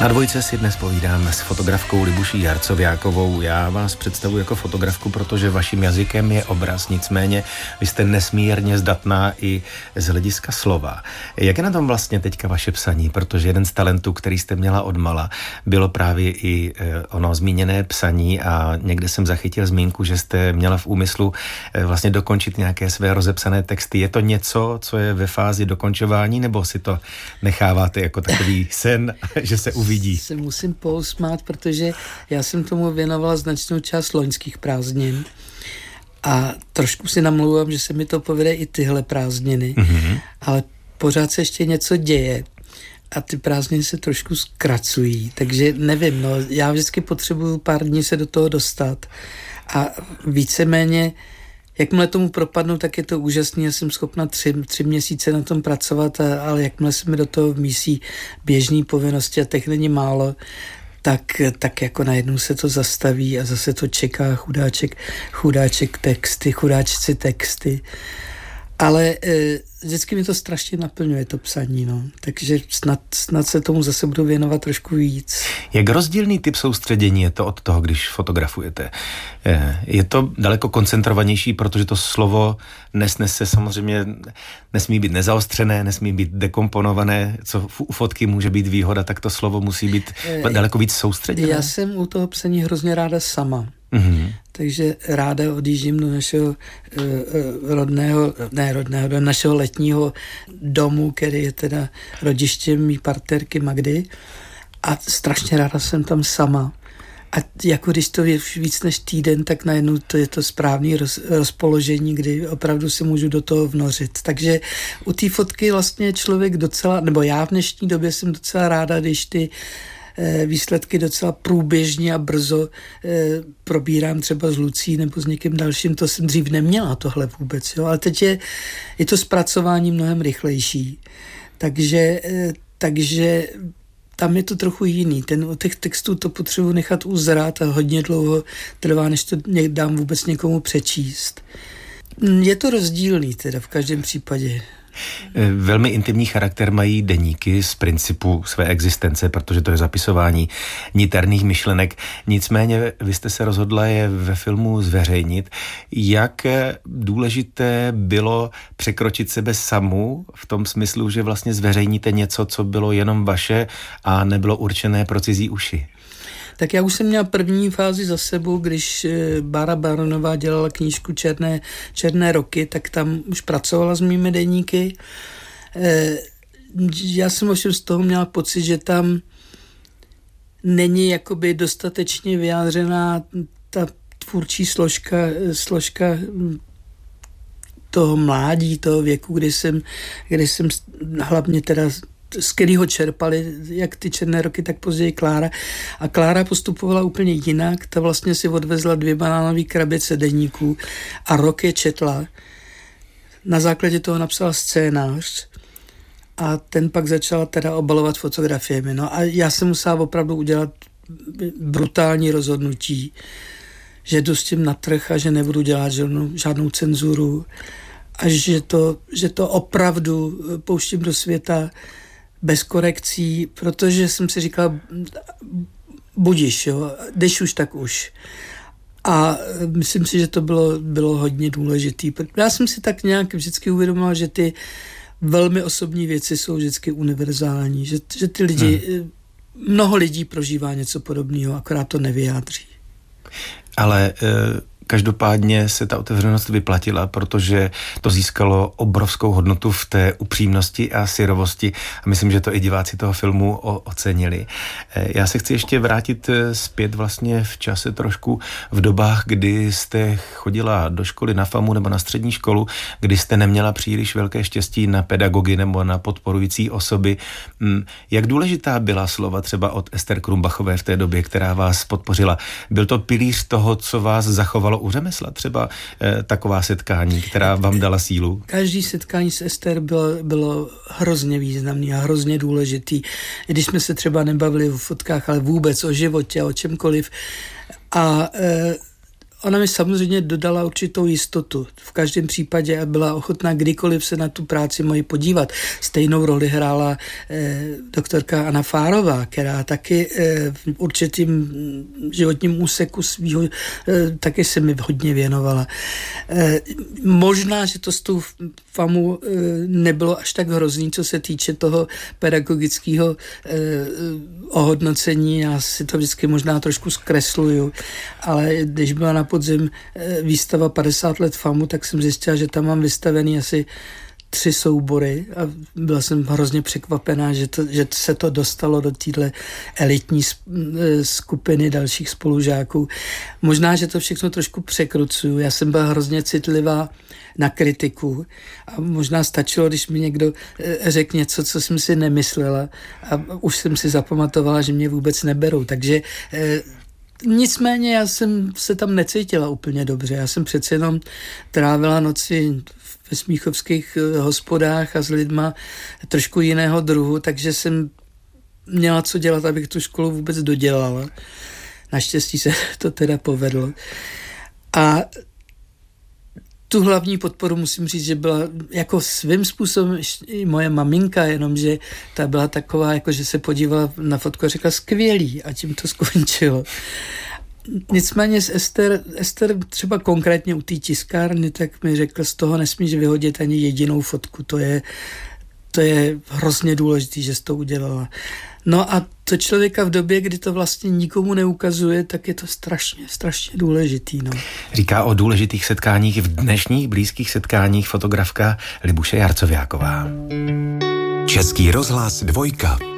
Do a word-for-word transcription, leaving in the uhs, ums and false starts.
Na dvojce si dnes povídáme s fotografkou Libuší Jarcoviákovou. Já vás představuji jako fotografku, protože vaším jazykem je obraz, nicméně vy jste nesmírně zdatná i z hlediska slova. Jak je na tom vlastně teďka vaše psaní? Protože jeden z talentů, který jste měla odmala, bylo právě i ono zmíněné psaní a někde jsem zachytil zmínku, že jste měla v úmyslu vlastně dokončit nějaké své rozepsané texty. Je to něco, co je ve fázi dokončování, nebo si to necháváte jako takový sen, že se uvidí? Se musím pousmát, protože já jsem tomu věnovala značnou část loňských prázdnin a trošku si namlouvám, že se mi to povede i tyhle prázdniny, mm-hmm. ale pořád se ještě něco děje a ty prázdniny se trošku zkracují, takže nevím, no, já vždycky potřebuju pár dní se do toho dostat a víceméně jakmile tomu propadnu, tak je to úžasný, já jsem schopna tři, tři měsíce na tom pracovat, a, ale jakmile se mi do toho vmísí běžný povinnosti a těch není málo, tak, tak jako najednou se to zastaví a zase to čeká chudáček, chudáček texty, chudáčci texty. Ale e, vždycky mi to strašně naplňuje, to psaní, no. Takže snad, snad se tomu zase budu věnovat trošku víc. Jak rozdílný typ soustředění je to od toho, když fotografujete? Je to daleko koncentrovanější, protože to slovo nesnese samozřejmě, nesmí být nezaostřené, nesmí být dekomponované, co u fotky může být výhoda, tak to slovo musí být daleko víc soustředěné. Já jsem u toho psaní hrozně ráda sama. Mm-hmm. Takže ráda odjíždím do našeho uh, rodného, ne rodného, do našeho letního domu, který je teda rodištěm mý partnerky Magdy a strašně ráda jsem tam sama. A jako když to je víc než týden, tak najednou to je to správné roz, rozpoložení, kdy opravdu si můžu do toho vnořit. Takže u té fotky vlastně člověk docela, nebo já v dnešní době jsem docela ráda, když ty výsledky docela průběžně a brzo e, probírám třeba s Lucí nebo s někým dalším, to jsem dřív neměla tohle vůbec, jo, ale teď je, je to zpracování mnohem rychlejší, takže, e, takže tam je to trochu jiný, ten od těch textů to potřebuji nechat uzrát a hodně dlouho trvá, než to dám vůbec někomu přečíst. Je to rozdílný teda v každém případě. Velmi intimní charakter mají deníky z principu své existence, protože to je zapisování niterných myšlenek. Nicméně vy jste se rozhodla je ve filmu zveřejnit. Jak důležité bylo překročit sebe samu v tom smyslu, že vlastně zveřejníte něco, co bylo jenom vaše a nebylo určené pro cizí uši? Tak já už jsem měla první fázi za sebou, když Bára Baronová dělala knížku Černé, Černé roky, tak tam už pracovala s mými deníky. Já jsem ovšem z toho měla pocit, že tam není jakoby dostatečně vyjádřená ta tvůrčí složka, složka toho mládí, toho věku, kdy jsem, kdy jsem hlavně teda z kterého čerpali jak ty Černé roky, tak později Klára. A Klára postupovala úplně jinak. Ta vlastně si odvezla dvě banánové krabice deníků a rok je četla. Na základě toho napsala scénář a ten pak začala teda obalovat fotografiemi. No a já jsem musela opravdu udělat brutální rozhodnutí, že jdu s tím na trh a že nebudu dělat žádnou, žádnou cenzuru a že to, že to opravdu pouštím do světa bez korekcí, protože jsem si říkala, budiš, jo, jdeš už, tak už. A myslím si, že to bylo, bylo hodně důležitý. Já jsem si tak nějak vždycky uvědomila, že ty velmi osobní věci jsou vždycky univerzální, že, že ty lidi, hmm. mnoho lidí prožívá něco podobného, akorát to nevyjádří. Ale e- Každopádně se ta otevřenost vyplatila, protože to získalo obrovskou hodnotu v té upřímnosti a syrovosti a myslím, že to i diváci toho filmu ocenili. Já se chci ještě vrátit zpět vlastně v čase trošku v dobách, kdy jste chodila do školy na FAMu nebo na střední školu, kdy jste neměla příliš velké štěstí na pedagogy nebo na podporující osoby. Jak důležitá byla slova třeba od Ester Krumbachové v té době, která vás podpořila? Byl to pilíř toho, co vás zachovalo u řemesla, třeba eh, taková setkání, která vám dala sílu? Každý setkání s Ester bylo, bylo hrozně významný a hrozně důležitý. Když jsme se třeba nebavili o fotkách, ale vůbec o životě, o čemkoliv. A eh, ona mi samozřejmě dodala určitou jistotu. V každém případě a byla ochotná kdykoliv se na tu práci moji podívat. Stejnou roli hrála eh, doktorka Anna Fárová, která taky eh, v určitým životním úseku svýho eh, taky se mi hodně věnovala. Eh, možná, že to s tou FAMu eh, nebylo až tak hrozný, co se týče toho pedagogického eh, ohodnocení. Já si to vždycky možná trošku zkresluju, ale když byla na podzim výstava padesát let FAMu, tak jsem zjistila, že tam mám vystavený asi tři soubory a byla jsem hrozně překvapená, že, to, že se to dostalo do téhle elitní skupiny dalších spolužáků. Možná, že to všechno trošku překrucuju. Já jsem byla hrozně citlivá na kritiku a možná stačilo, když mi někdo řekl něco, co jsem si nemyslela a už jsem si zapamatovala, že mě vůbec neberou. Takže nicméně já jsem se tam necítila úplně dobře. Já jsem přece jenom trávila noci ve smíchovských hospodách a s lidma trošku jiného druhu, takže jsem měla co dělat, abych tu školu vůbec dodělala. Naštěstí se to teda povedlo. A tu hlavní podporu musím říct, že byla jako svým způsobem i moje maminka, jenomže ta byla taková, jako že se podívala na fotku a řekla skvělý a tím to skončilo. Nicméně s Ester, Ester třeba konkrétně u té tiskárny, tak mi řekl, z toho nesmíš vyhodit ani jedinou fotku, to je, to je hrozně důležitý, že jsi to udělala. No a to člověka v době, kdy to vlastně nikomu neukazuje, tak je to strašně, strašně důležitý. No. Říká o důležitých setkáních v dnešních blízkých setkáních fotografka Libuše Jarcoviáková. Český rozhlas dvojka.